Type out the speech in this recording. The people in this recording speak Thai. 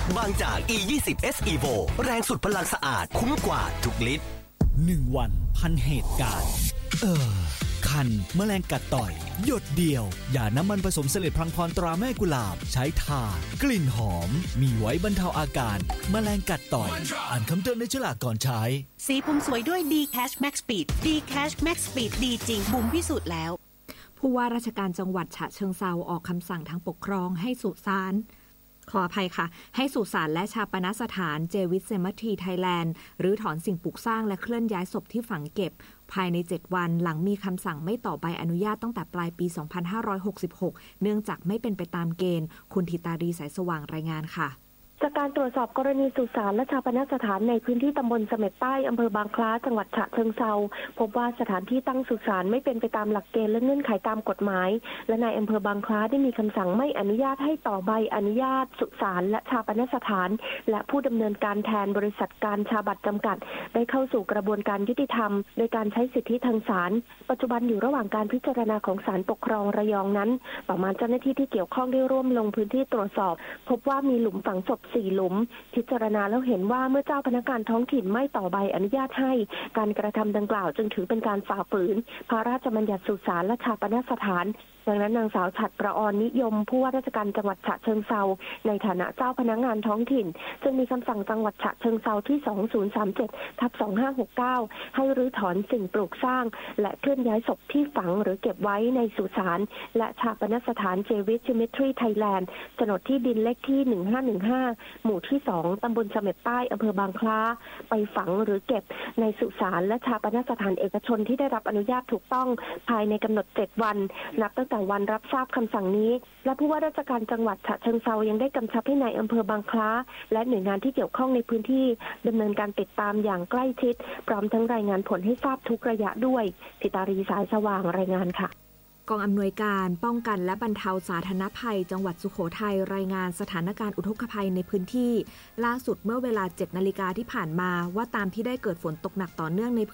บางจาก E20 S Evo แรงสุดพลังสะอาดคุ้มกว่าทุกลิตร 1 วันพันเหตุการณ์คันแมลงกัดต่อยหยดเดียวอย่าน้ำมันผสมเสลดพลังพรตราแม่กุหลาบใช้ทากลิ่นหอมมีไว้บรรเทาอาการแมลงกัดต่อยอ่านคำเตือนในฉลากก่อนใช้สีผมสวยด้วย D-Cash Max Speed D-Cash Max Speed ดีจริงบุ๋มพิสูจน์แล้วผู้ว่าราชการจังหวัดฉะเชิงเทราออกคำสั่งทางปกครองให้สุสานขออภัยค่ะให้สุสานและชาปนสถานเจวิตเซมัทรีไทยแลนด์หรือถอนสิ่งปลูกสร้างและเคลื่อนย้ายศพที่ฝังเก็บภายใน7 วันหลังมีคำสั่งไม่ต่อใบอนุญาตตั้งแต่ปลายปี 2566 เนื่องจากไม่เป็นไปตามเกณฑ์คุณธิตารีสายสว่างรายงานค่ะจากการตรวจสอบกรณีสุสานและชาปนสถานในพื้นที่ตำบลเสม็ดใต้อำเภอบางคล้าจังหวัดฉะเชิงเทราพบว่าสถานที่ตั้งสุสานไม่เป็นไปตามหลักเกณฑ์และเงื่อนไขตามกฎหมายและนายอำเภอบางคล้าได้มีคำสั่งไม่อนุญาตให้ต่อใบอนุญาตสุสานและชาปนสถานและผู้ดำเนินการแทนบริษัทการชาบัตรจำกัดได้เข้าสู่กระบวนการยุติธรรมโดยการใช้สิทธิทางศาลปัจจุบันอยู่ระหว่างการพิจารณาของศาลปกครองระยองนั้นต่อมาเจ้าหน้าที่ที่เกี่ยวข้องได้ร่วมลงพื้นที่ตรวจสอบพบว่ามีหลุมฝังศพ4 หลุมพิจารณาแล้วเห็นว่าเมื่อเจ้าพนักงานท้องถิ่นไม่ต่อใบอนุญาตให้การกระทำดังกล่าวจึงถือเป็นการฝ่าฝืนพระราชบัญญัติสุสานและชาปนสถานดังนั้นนางสาวฉัตรประออนนิยมผู้ว่าราชการจังหวัดฉะเชิงเทราในฐานะเจ้าพนักงานท้องถิ่นจึงมีคำสั่งจังหวัดฉะเชิงเทราที่ 2037/2569 ให้รื้อถอนสิ่งปลูกสร้างและเคลื่อนย้ายศพที่ฝังหรือเก็บไว้ในสุสานและชาปนสถานเจวิตซิมเมทรีไทยแลนด์โฉนดที่ดินเลขที่1515หมู่ที่2ตำบลเสม็ดใต้อำเภอบางคล้าไปฝังหรือเก็บในสุสานและชาปนสถานเอกชนที่ได้รับอนุญาตถูกต้องภายในกำหนด7 วันนับตั้งแต่วันรับทราบคำสั่งนี้และผู้ว่าราชการจังหวัดฉะเชิงเทรายังได้กำชับให้นายอำเภอบางคล้าและหน่วยงานที่เกี่ยวข้องในพื้นที่ดำเนินการติดตามอย่างใกล้ชิดพร้อมทั้งรายงานผลให้ทราบทุกระยะด้วยธิตารีสายสว่างรายงานค่ะกองอำนวยการป้องกันและบรรเทาสาธารณภัยจังหวัดสุโขทัยรายงานสถานการณ์อุทกภัยในพื้นที่ล่าสุดเมื่อเวลา 7 นาฬิกาที่ผ่านมาว่าตามที่ได้เกิดฝนตกหนักต่อเนื่องใน